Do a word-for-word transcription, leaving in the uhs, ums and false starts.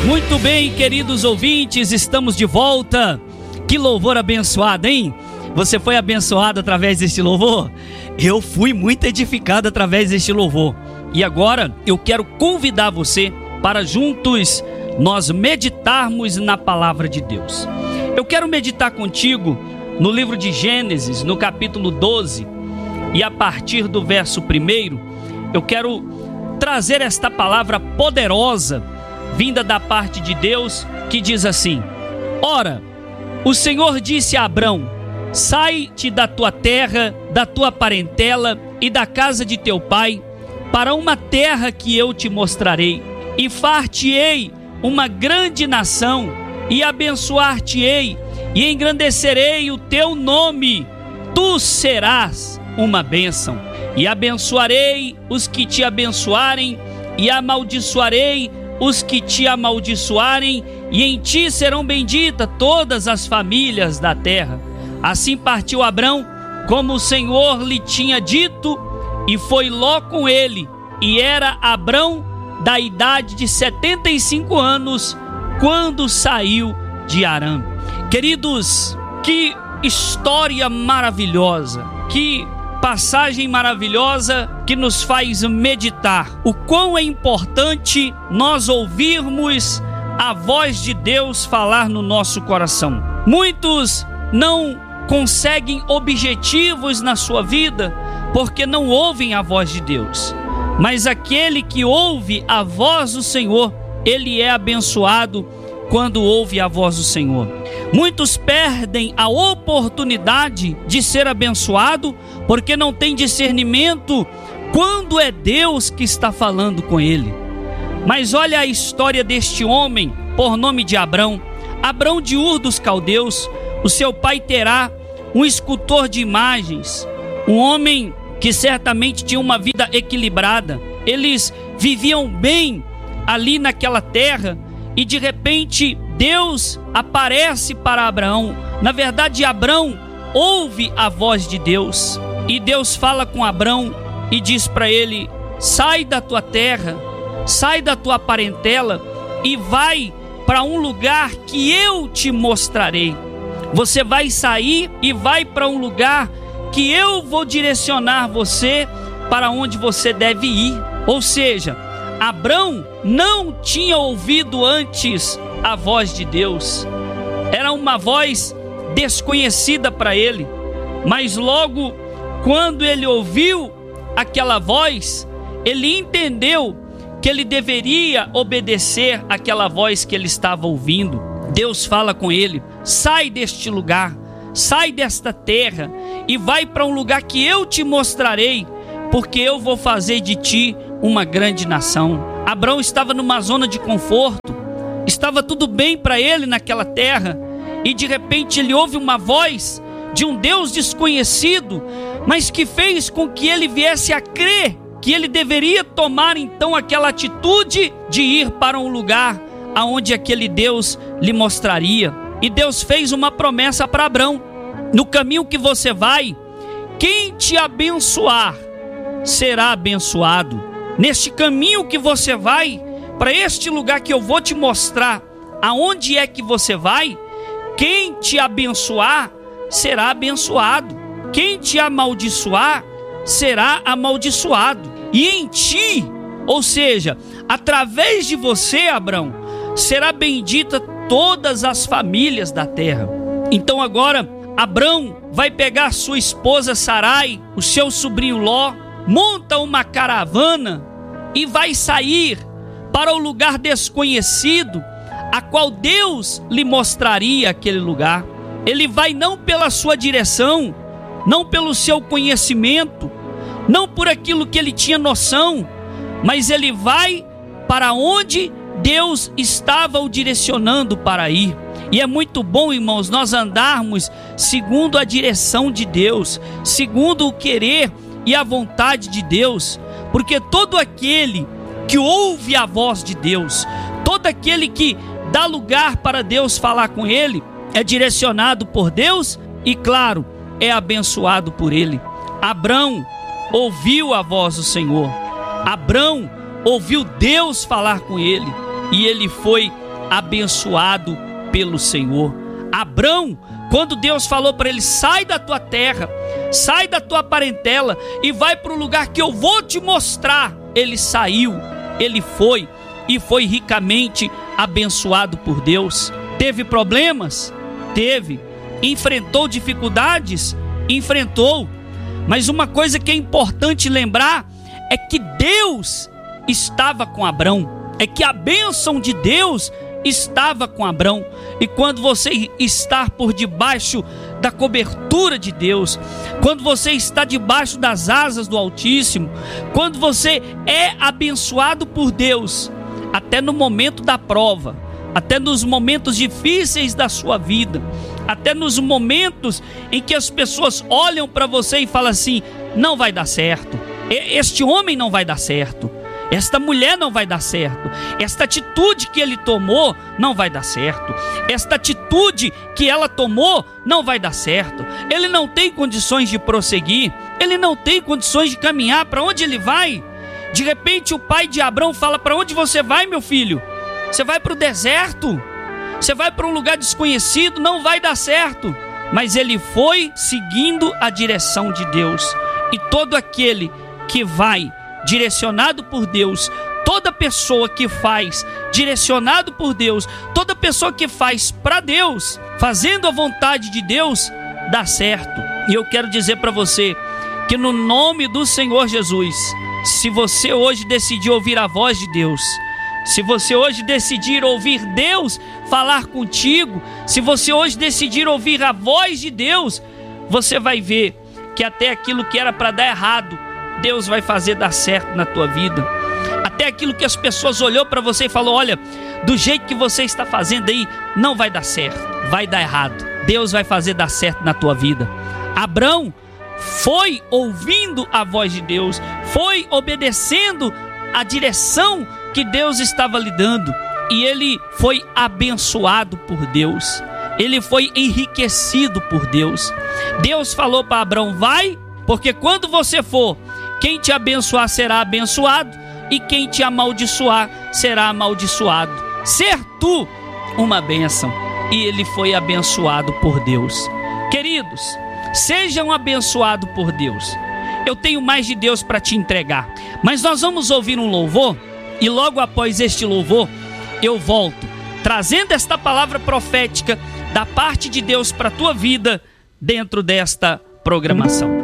Muito bem, queridos ouvintes, estamos de volta. Que louvor abençoado, hein? Você foi abençoado através deste louvor? Eu fui muito edificado através deste louvor. E agora eu quero convidar você para juntos nós meditarmos na palavra de Deus. Eu quero meditar contigo no livro de Gênesis, no capítulo doze, e a partir do verso primeiro, eu quero trazer esta palavra poderosa, vinda da parte de Deus, que diz assim: Ora, o Senhor disse a Abrão: sai-te da tua terra, da tua parentela e da casa de teu pai, para uma terra que eu te mostrarei, e far-te-ei uma grande nação, e abençoar-te-ei, e engrandecerei o teu nome. Tu serás uma bênção, e abençoarei os que te abençoarem, e amaldiçoarei os que te amaldiçoarem, e em ti serão benditas todas as famílias da terra. Assim partiu Abrão, como o Senhor lhe tinha dito, e foi Ló com ele, e era Abrão da idade de setenta e cinco anos, quando saiu de Harã. Queridos, que história maravilhosa, que passagem maravilhosa que nos faz meditar o quão é importante nós ouvirmos a voz de Deus falar no nosso coração. Muitos não conseguem objetivos na sua vida porque não ouvem a voz de Deus, mas aquele que ouve a voz do Senhor, ele é abençoado quando ouve a voz do Senhor. Muitos perdem a oportunidade de ser abençoado porque não tem discernimento quando é Deus que está falando com ele. Mas olha a história deste homem por nome de Abrão. Abrão de Ur dos Caldeus. O seu pai Terá, um escultor de imagens, um homem que certamente tinha uma vida equilibrada. Eles viviam bem ali naquela terra, e de repente Deus aparece para Abraão. Na verdade, Abrão ouve a voz de Deus, e Deus fala com Abrão e diz para ele: sai da tua terra, sai da tua parentela e vai para um lugar que eu te mostrarei. Você vai sair e vai para um lugar que eu vou direcionar você para onde você deve ir. Ou seja, Abrão não tinha ouvido antes a voz de Deus. Era uma voz desconhecida para ele. Mas logo quando ele ouviu aquela voz, ele entendeu que ele deveria obedecer àquela voz que ele estava ouvindo. Deus fala com ele: sai deste lugar, sai desta terra e vai para um lugar que eu te mostrarei, porque eu vou fazer de ti uma grande nação. Abrão estava numa zona de conforto, estava tudo bem para ele naquela terra, e de repente ele ouve uma voz de um Deus desconhecido, mas que fez com que ele viesse a crer que ele deveria tomar então aquela atitude de ir para um lugar aonde aquele Deus lhe mostraria. E Deus fez uma promessa para Abrão: no caminho que você vai, quem te abençoar será abençoado. Neste caminho que você vai, para este lugar que eu vou te mostrar, aonde é que você vai, quem te abençoar será abençoado, quem te amaldiçoar será amaldiçoado. E em ti, ou seja, através de você, Abrão, será bendita todas as famílias da terra. Então agora Abrão vai pegar sua esposa Sarai, o seu sobrinho Ló, monta uma caravana e vai sair para o lugar desconhecido, a qual Deus lhe mostraria aquele lugar. Ele vai não pela sua direção, não pelo seu conhecimento, não por aquilo que ele tinha noção, mas ele vai para onde Deus estava o direcionando para ir. E é muito bom, irmãos, nós andarmos segundo a direção de Deus, segundo o querer e a vontade de Deus, porque todo aquele que ouve a voz de Deus, todo aquele que dá lugar para Deus falar com ele, é direcionado por Deus e, claro, é abençoado por ele. Abrão ouviu a voz do Senhor, Abrão ouviu Deus falar com ele, e ele foi abençoado pelo Senhor. Abrão, quando Deus falou para ele: sai da tua terra, sai da tua parentela e vai para o lugar que eu vou te mostrar, ele saiu, ele foi e foi ricamente abençoado por Deus. Teve problemas? Teve. Enfrentou dificuldades? Enfrentou. Mas uma coisa que é importante lembrar é que Deus estava com Abrão, é que a bênção de Deus estava com Abrão. E quando você está por debaixo da cobertura de Deus, quando você está debaixo das asas do Altíssimo, quando você é abençoado por Deus, até no momento da prova, até nos momentos difíceis da sua vida, até nos momentos em que as pessoas olham para você e falam assim: não vai dar certo, este homem não vai dar certo, esta mulher não vai dar certo, esta atitude que ele tomou não vai dar certo, esta atitude que ela tomou não vai dar certo, ele não tem condições de prosseguir, ele não tem condições de caminhar. Para onde ele vai? De repente o pai de Abrão fala: para onde você vai, meu filho? Você vai para o deserto? Você vai para um lugar desconhecido? Não vai dar certo. Mas ele foi seguindo a direção de Deus. E todo aquele que vai direcionado por Deus, toda pessoa que faz direcionado por Deus, toda pessoa que faz para Deus, fazendo a vontade de Deus, dá certo. E eu quero dizer para você que no nome do Senhor Jesus, se você hoje decidir ouvir a voz de Deus, se você hoje decidir ouvir Deus falar contigo, se você hoje decidir ouvir a voz de Deus, você vai ver que até aquilo que era para dar errado, Deus vai fazer dar certo na tua vida. Até aquilo que as pessoas olhou para você e falou: olha, do jeito que você está fazendo aí, não vai dar certo, vai dar errado. Deus vai fazer dar certo na tua vida. Abrão foi ouvindo a voz de Deus, foi obedecendo a direção que Deus estava lhe dando, e ele foi abençoado por Deus, ele foi enriquecido por Deus. Deus falou para Abrão: vai, porque quando você for, quem te abençoar será abençoado, e quem te amaldiçoar será amaldiçoado. Ser tu uma bênção. E ele foi abençoado por Deus. Queridos, sejam abençoados por Deus. Eu tenho mais de Deus para te entregar, mas nós vamos ouvir um louvor, e logo após este louvor eu volto trazendo esta palavra profética da parte de Deus para a tua vida dentro desta programação.